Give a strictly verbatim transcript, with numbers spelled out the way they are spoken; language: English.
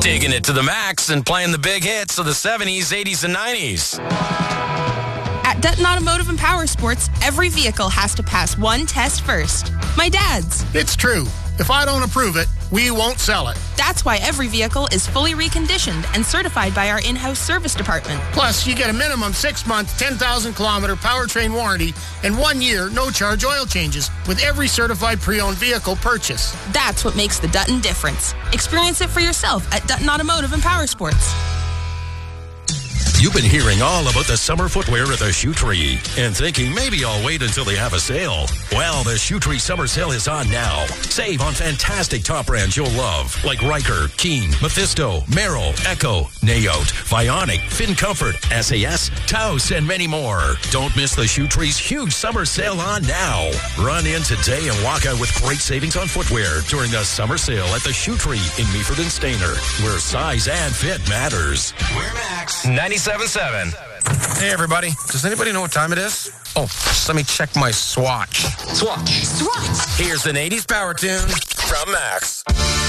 Digging it to the max and playing the big hits of the seventies, eighties, and nineties. At Dutton Automotive and Power Sports, every vehicle has to pass one test first. My dad's. It's true. If I don't approve it, we won't sell it. That's why every vehicle is fully reconditioned and certified by our in-house service department. Plus, you get a minimum six-month, ten thousand kilometer powertrain warranty and one year no-charge oil changes with every certified pre-owned vehicle purchase. That's what makes the Dutton difference. Experience it for yourself at Dutton Automotive and Power Sports. You've been hearing all about the summer footwear at the Shoe Tree and thinking maybe I'll wait until they have a sale. Well, the Shoe Tree summer sale is on now. Save on fantastic top brands you'll love, like Riker, Keen, Mephisto, Merrill, Echo, Naote, Vionic, Fin Comfort, S A S, Taos, and many more. Don't miss the Shoe Tree's huge summer sale on now. Run in today and walk out with great savings on footwear during the summer sale at the Shoe Tree in Meaford and Stayner, where size and fit matters. We're Max ninety-seven point seven. Hey, everybody. Does anybody know what time it is? Oh, just let me check my swatch. Swatch. Swatch. Here's an eighties power tune from Max.